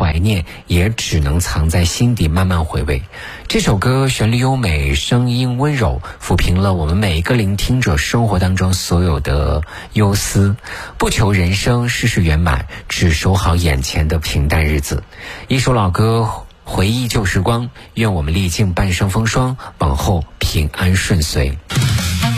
怀念，也只能藏在心底慢慢回味。这首歌旋律优美，声音温柔，抚平了我们每一个聆听者生活当中所有的忧思。不求人生事事圆满，只守好眼前的平淡日子。一首老歌，回忆旧时光，愿我们历尽半生风霜，往后平安顺遂。